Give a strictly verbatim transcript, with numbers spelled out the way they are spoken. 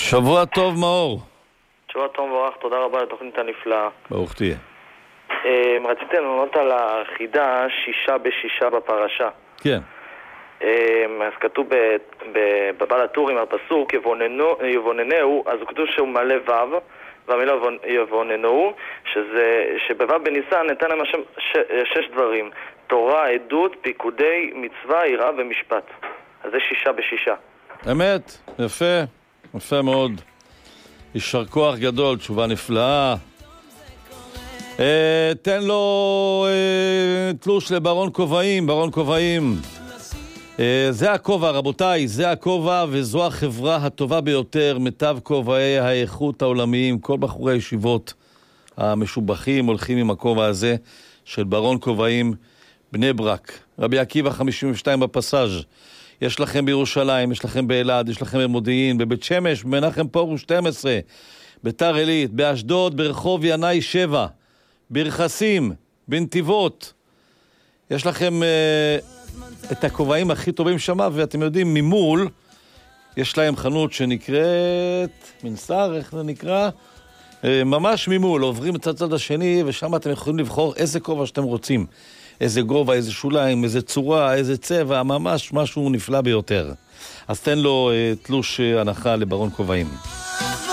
שבוע טוב, מאור. שבוע טוב מבורך, תודה רבה על התוכנית הנפלאה. ברוך תהיה. רציתי לענות על החידה שישה בשישה בפרשה. כן. אז כתוב בבעל הטורים הפסוק יבוננהו, אז הוא כתוב שהוא מלא וו, והמילה יבוננהו, שבוו בניסן נתן להם השם שש דברים: תורה, עדות, פיקודי, מצווה, יראה ומשפט. אז זה שישה בשישה. אמת, יפה, יפה מאוד. יישר כוח גדול, תשובה נפלאה. אה, תן לו אה, תלוש לברון כובעים, ברון כובעים. אה, זה הכובע, רבותיי, זה הכובע, וזו החברה הטובה ביותר, מיטב כובעי האיכות העולמיים. כל בחורי הישיבות המשובחים הולכים עם הכובע הזה של ברון כובעים, בני ברק. רבי עקיבא חמישים ושתיים בפסאז'. יש לכם בירושלים, יש לכם באלעד, יש לכם במודיעין, בבית שמש, במנחם פרוש שתים עשרה, ביתר עילית, באשדוד, ברחוב ינאי שבע, ברכסים, בנתיבות. יש לכם אה, את הכובעים הכי טובים שמה, ואתם יודעים, ממול, יש להם חנות שנקראת, מנסר, איך זה נקרא? אה, ממש ממול, עוברים את הצד השני, ושם אתם יכולים לבחור איזה כובע שאתם רוצים. איזה גובה, איזה שוליים, איזה צורה, איזה צבע, ממש משהו נפלא ביותר. אז תן לו אה, תלוש אה, הנחה לברון כובעים.